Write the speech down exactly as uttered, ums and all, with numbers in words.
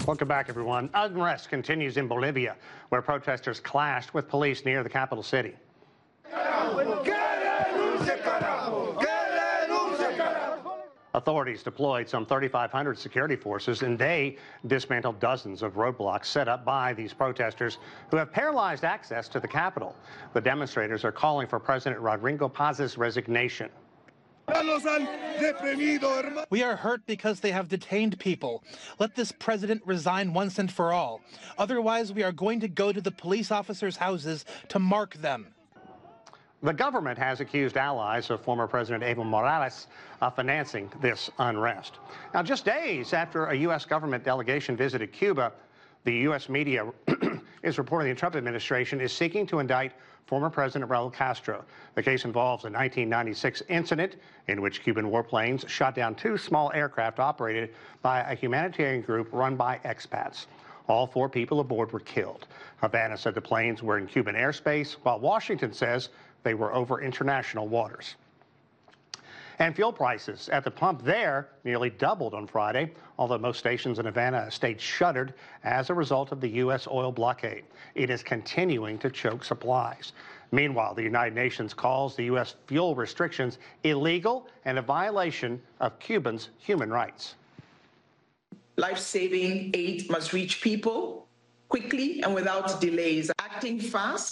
Welcome back, everyone. Unrest continues in Bolivia, where protesters clashed with police near the capital city. Authorities deployed some thirty-five hundred security forces, and they dismantled dozens of roadblocks set up by these protesters who have paralyzed access to the capital. The demonstrators are calling for President Rodrigo Paz's resignation. We are hurt because they have detained people. Let this president resign once and for all. Otherwise, we are going to go to the police officers' houses to mark them. The government has accused allies of former President Evo Morales of financing this unrest. Now, just days after a U S government delegation visited Cuba, the U S media is reporting the Trump administration is seeking to indict former President Raul Castro. The case involves a nineteen ninety-six incident in which Cuban warplanes shot down two small aircraft operated by a humanitarian group run by expats. All four people aboard were killed. Havana said the planes were in Cuban airspace, while Washington says they were over international waters. And fuel prices at the pump there nearly doubled on Friday, although most stations in Havana stayed shuttered as a result of the U S oil blockade. It is continuing to choke supplies. Meanwhile, the United Nations calls the U S fuel restrictions illegal and a violation of Cubans' human rights. Life-saving aid must reach people quickly and without delays. Acting fast